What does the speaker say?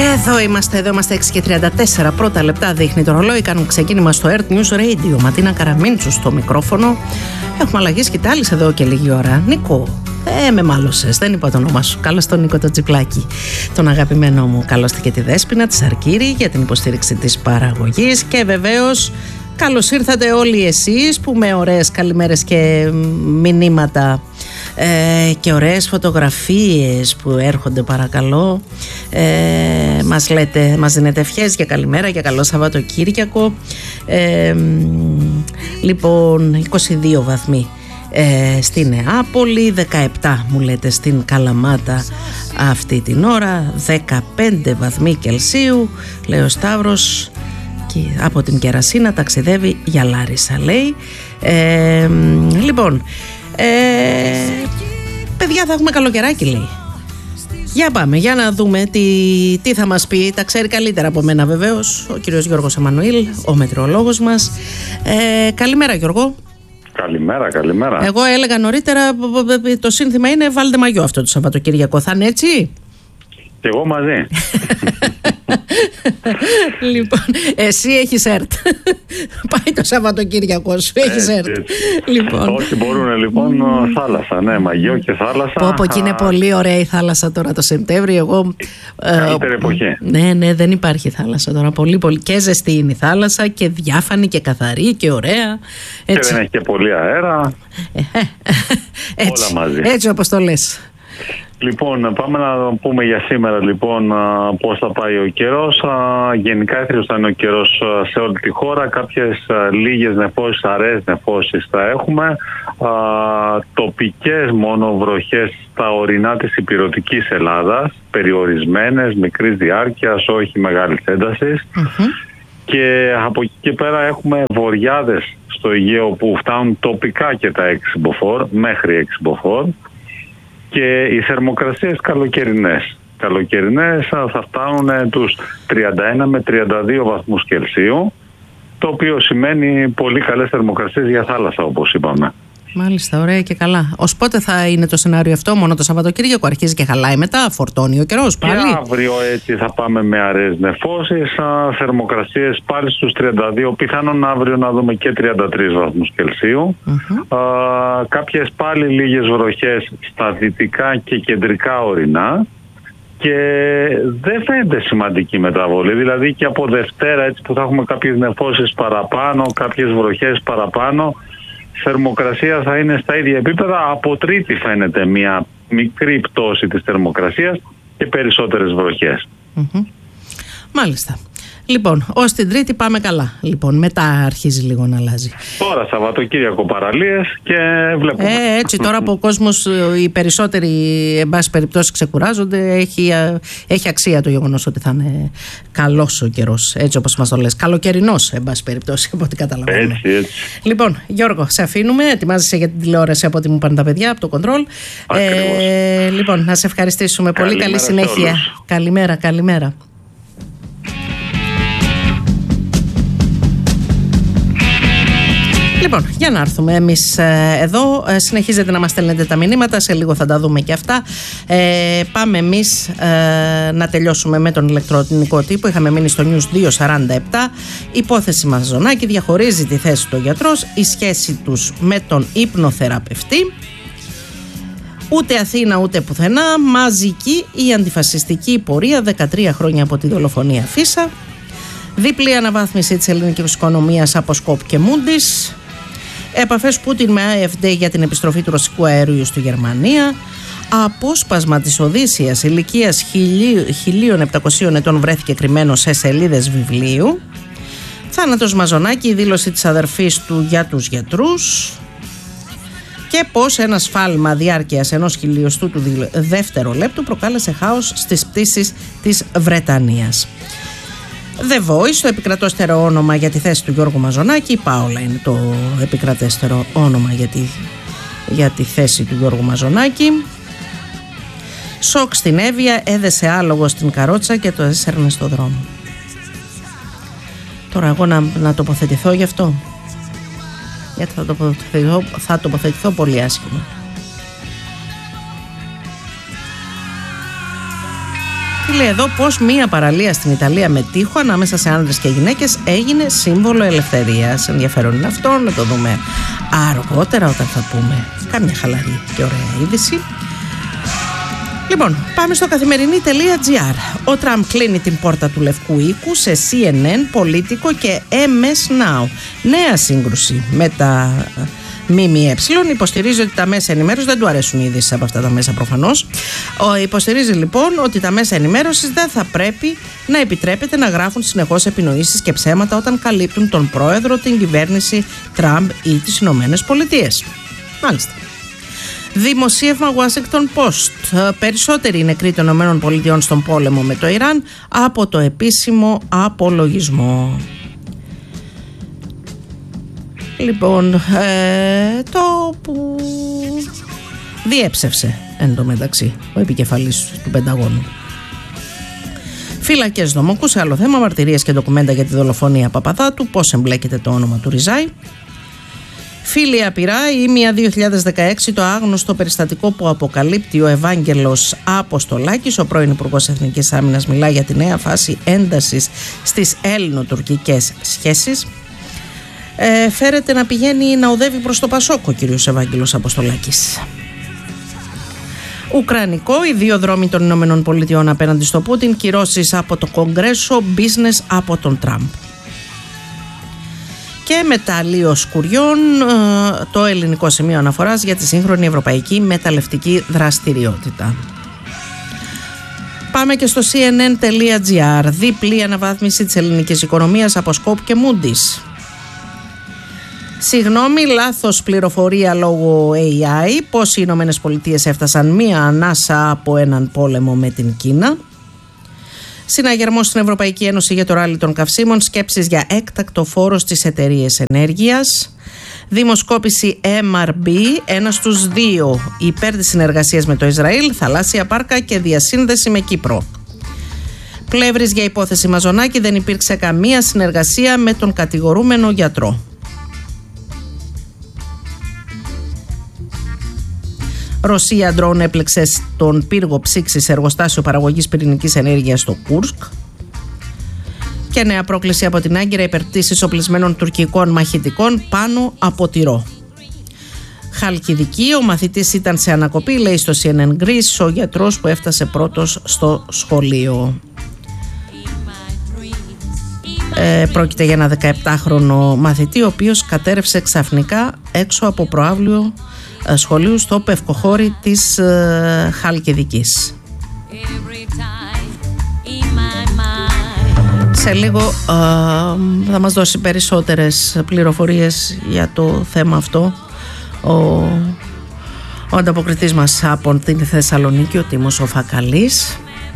Εδώ είμαστε 6:34 πρώτα λεπτά δείχνει το ρολόι. Κάνουν ξεκίνημα στο Earth News Radio. Ματίνα Καραμίντσου στο μικρόφωνο. Έχουμε αλλαγή σκητάλης εδώ και λίγη ώρα. Νίκο, με μάλωσες, δεν είπα το όνομά σου. Καλώς τον Νίκο το Τσιπλάκι, τον αγαπημένο μου. Καλώς και τη Δέσποινα, τη Σαρκύρη για την υποστήριξη της παραγωγής. Και βεβαίως καλώς ήρθατε όλοι εσείς που με ωραίες καλημέρες και μηνύματα και ωραίες φωτογραφίες που έρχονται, παρακαλώ, μας δίνετε ευχές για καλημέρα, για καλό Σαββατοκύριακο. Λοιπόν, 22 βαθμοί στη Νεάπολη, 17 μου λέτε στην Καλαμάτα αυτή την ώρα, 15 βαθμοί Κελσίου, λέει ο Σταύρος, και από την Κερασίνα ταξιδεύει για Λάρισα, λέει. Λοιπόν, παιδιά, θα έχουμε καλοκαιράκι, λέει. Για πάμε, για να δούμε τι θα μας πει. Τα ξέρει καλύτερα από μένα βεβαίως ο κύριος Γιώργος Εμμανουήλ, ο μετεωρολόγος μας. Καλημέρα, Γιώργο. Καλημέρα. Εγώ έλεγα νωρίτερα, το σύνθημα είναι βάλτε μαγιό αυτό το Σαββατοκύριακο. Θα είναι έτσι? Και εγώ μαζί. Λοιπόν, εσύ έχεις ΕΡΤ. Πάει το Σαββατοκύριακο σου, έχεις ΕΡΤ. Λοιπόν. Όχι, μπορούν λοιπόν θάλασσα, ναι, μαγιό και θάλασσα. Πω, και είναι πολύ ωραία η θάλασσα τώρα το Σεπτέμβριο. Καλύτερη εποχή. Ναι, δεν υπάρχει θάλασσα τώρα. Πολύ και ζεστή είναι η θάλασσα και διάφανη και καθαρή και ωραία. Έτσι. Και δεν έχει και πολύ αέρα. Έτσι, όλα μαζί. Έτσι όπως το λες. Λοιπόν, πάμε να πούμε για σήμερα λοιπόν πώς θα πάει ο καιρός. Γενικά έθριος θα είναι ο καιρός σε όλη τη χώρα. Κάποιες λίγες νεφώσεις, αραιές νεφώσεις θα έχουμε. Τοπικές μόνο βροχές στα ορεινά της ηπειρωτικής Ελλάδας, περιορισμένες, μικρής διάρκειας, όχι μεγάλης έντασης. Και από εκεί και πέρα έχουμε βοριάδες στο Αιγαίο που φτάνουν τοπικά και τα 6 μποφόρ, μέχρι 6 μποφόρ. Και οι θερμοκρασίες καλοκαιρινές θα φτάνουν τους 31 με 32 βαθμούς Κελσίου, το οποίο σημαίνει πολύ καλές θερμοκρασίες για θάλασσα, όπως είπαμε. Μάλιστα, ωραία και καλά. Ως πότε θα είναι το σενάριο αυτό? Μόνο το Σαββατοκύριακο αρχίζει και χαλάει μετά, φορτώνει ο καιρός πάλι? Και αύριο έτσι θα πάμε με αραιές νεφώσεις, θερμοκρασίες πάλι στους 32, πιθανόν αύριο να δούμε και 33 βαθμούς Κελσίου. Κάποιες πάλι λίγες βροχές στα δυτικά και κεντρικά ορεινά. Και δεν φαίνεται σημαντική μεταβολή, δηλαδή και από Δευτέρα έτσι που θα έχουμε κάποιες νεφώσεις παραπάνω, κάποιες βροχές παραπάνω, θερμοκρασία θα είναι στα ίδια επίπεδα. Από Τρίτη φαίνεται μια μικρή πτώση της θερμοκρασίας και περισσότερες βροχές. Μάλιστα. Λοιπόν, ως την Τρίτη πάμε καλά. Λοιπόν, μετά αρχίζει λίγο να αλλάζει. Τώρα Σαββατοκύριακο παραλίες και βλέπουμε. Έτσι, τώρα που ο κόσμος, οι περισσότεροι, εν πάση περιπτώσει, ξεκουράζονται, έχει αξία το γεγονός ότι θα είναι καλός ο καιρός. Έτσι όπως μας το λες. Καλοκαιρινός, εν πάση περιπτώσει, από ό,τι καταλαβαίνω. Έτσι. Λοιπόν, Γιώργο, σε αφήνουμε. Ετοιμάζεσαι για την τηλεόραση από ό,τι μου πάνε τα παιδιά, από το κοντρόλ. Λοιπόν, να σε ευχαριστήσουμε. Πολύ καλή συνέχεια. Καλημέρα. Λοιπόν, για να έρθουμε εμείς εδώ. Συνεχίζετε να μας στέλνετε τα μηνύματα. Σε λίγο θα τα δούμε και αυτά. Πάμε εμείς να τελειώσουμε με τον ηλεκτρονικό τύπο. Είχαμε μείνει στο News 247. Υπόθεση Μαζονάκη, διαχωρίζει τη θέση του ο γιατρός, η σχέση τους με τον υπνοθεραπευτή. Ούτε Αθήνα ούτε πουθενά. Μαζική η αντιφασιστική πορεία 13 χρόνια από τη δολοφονία Φίσα. Δίπλη αναβάθμιση της ελληνικής οικονομίας από Σκόπ και Μούντις. Επαφές Πούτιν με AfD για την επιστροφή του ρωσικού αερίου στη Γερμανία. Απόσπασμα της Οδύσσειας ηλικίας 1700 ετών βρέθηκε κρυμμένο σε σελίδες βιβλίου. Θάνατος Μαζονάκη, η δήλωση της αδερφής του για τους γιατρούς. Και πως ένα σφάλμα διάρκειας 1 χιλιοστού του δευτερολέπτου προκάλεσε χάος στις πτήσεις της Βρετανίας. The Voice, το επικρατέστερο όνομα για τη θέση του Γιώργου Μαζονάκη. Η Πάολα είναι το επικρατέστερο όνομα για τη θέση του Γιώργου Μαζονάκη. Σοκ στην Εύβοια, έδεσε άλογο στην καρότσα και το έσαιρνε στο δρόμο. Τώρα εγώ να τοποθετηθώ γι' αυτό, γιατί θα τοποθετηθώ πολύ άσχημα. Λέει εδώ πως μία παραλία στην Ιταλία με τοίχο ανάμεσα σε άνδρες και γυναίκες έγινε σύμβολο ελευθερίας. Ενδιαφέρον είναι αυτό, να το δούμε αργότερα όταν θα πούμε κάμια χαλαρή και ωραία είδηση. Λοιπόν, πάμε στο καθημερινή.gr. Ο Τραμπ κλείνει την πόρτα του Λευκού Οίκου σε CNN, Politico και MS Now. Νέα σύγκρουση με τα ΜΜΕ. Υποστηρίζει ότι τα μέσα ενημέρωσης, δεν του αρέσουν οι ειδήσεις από αυτά τα μέσα προφανώς. Υποστηρίζει λοιπόν ότι τα μέσα ενημέρωσης δεν θα πρέπει να επιτρέπεται να γράφουν συνεχώς επινοήσεις και ψέματα όταν καλύπτουν τον πρόεδρο, την κυβέρνηση Τραμπ ή τις Ηνωμένες Πολιτείες. Μάλιστα. Δημοσίευμα Washington Post. Περισσότεροι νεκροί των ΗΠΑ στον πόλεμο με το Ιράν από το επίσημο απολογισμό. Λοιπόν, το που διέψευσε εντωμεταξύ ο επικεφαλής του Πενταγώνου. Φυλακές Δομοκού, σε άλλο θέμα, μαρτυρίες και ντοκουμέντα για τη δολοφονία Παπαδάτου, πώς εμπλέκεται το όνομα του Ριζάη. Φίλοι απειρά, η Ήμια 2016, το άγνωστο περιστατικό που αποκαλύπτει ο Ευάγγελος Αποστολάκης, ο πρώην Υπουργός Εθνικής Άμυνας, μιλά για τη νέα φάση έντασης στις ελληνοτουρκικές σχέσεις. Φέρεται να πηγαίνει να οδεύει προς το Πασόκ ο κύριος Ευάγγελος Αποστολάκης. Ουκρανικό, οι δύο δρόμοι των Ηνωμένων Πολιτειών απέναντι στο Πούτιν, κυρώσεις από το Κογκρέσο, business από τον Τραμπ. Και μεταλλείο σκουριών, το ελληνικό σημείο αναφοράς για τη σύγχρονη ευρωπαϊκή μεταλλευτική δραστηριότητα. Πάμε και στο cnn.gr. Διπλή αναβάθμιση της ελληνικής οικονομίας από Scope και Moody's. Συγγνώμη, λάθος πληροφορία λόγω AI. Πώς οι Ηνωμένες Πολιτείες έφτασαν μία ανάσα από έναν πόλεμο με την Κίνα. Συναγερμός στην Ευρωπαϊκή Ένωση για το ράλι των καυσίμων. Σκέψεις για έκτακτο φόρο στις εταιρείες ενέργειας. Δημοσκόπηση MRB, 1 στους 2 υπέρ της συνεργασίας με το Ισραήλ, θαλάσσια πάρκα και διασύνδεση με Κύπρο. Πλεύρης για υπόθεση Μαζονάκη, δεν υπήρξε καμία συνεργασία με τον κατηγορούμενο γιατρό. Ρωσία ντρόουν έπλεξε στον πύργο ψήξης σε εργοστάσιο παραγωγής πυρηνικής ενέργειας στο Κούρσκ. Και νέα πρόκληση από την Άγκυρα, υπερπτήσεις οπλισμένων τουρκικών μαχητικών πάνω από Τυρό. Χαλκιδική, ο μαθητής ήταν σε ανακοπή, λέει στο CNN Greece ο γιατρός που έφτασε πρώτος στο σχολείο. Πρόκειται για ένα 17χρονο μαθητή, ο οποίος κατέρευσε ξαφνικά έξω από προαύλιο σχολείου στο Πευκοχώρι της Χαλκιδικής. Σε λίγο θα μας δώσει περισσότερες πληροφορίες για το θέμα αυτό ο ανταποκριτής μας από την Θεσσαλονίκη, ο Τίμος ο Φακαλής.